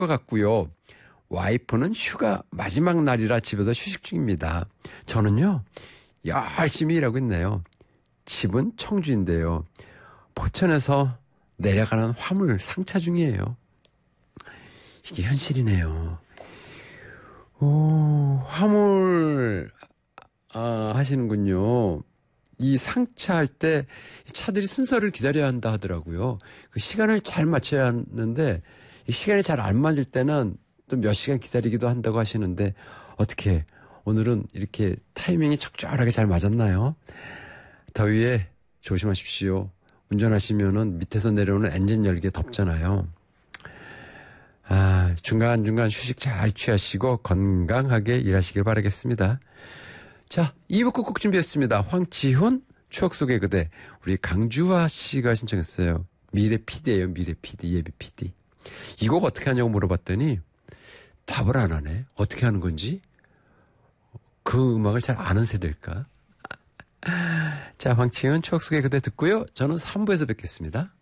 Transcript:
같고요. 와이프는 휴가 마지막 날이라 집에서 휴식 중입니다. 저는요, 열심히 일하고 있네요. 집은 청주인데요. 포천에서 내려가는 화물 상차 중이에요. 이게 현실이네요. 오, 화물 하시는군요. 이 상차할 때 차들이 순서를 기다려야 한다 하더라고요. 그 시간을 잘 맞춰야 하는데 이 시간이 잘 안 맞을 때는 또 몇 시간 기다리기도 한다고 하시는데 어떻게 오늘은 이렇게 타이밍이 적절하게 잘 맞았나요? 더위에 조심하십시오. 운전하시면은 밑에서 내려오는 엔진 열기에 덥잖아요. 중간중간 휴식 잘 취하시고 건강하게 일하시길 바라겠습니다. 자, 2부 끝곡 준비했습니다. 황치훈, 추억 속의 그대. 우리 강주화 씨가 신청했어요. 미래 PD예요. 미래 PD, 예비 PD. 이 곡 어떻게 하냐고 물어봤더니 답을 안 하네. 어떻게 하는 건지? 그 음악을 잘 아는 세대일까? 자, 황치훈, 추억 속의 그대 듣고요. 저는 3부에서 뵙겠습니다.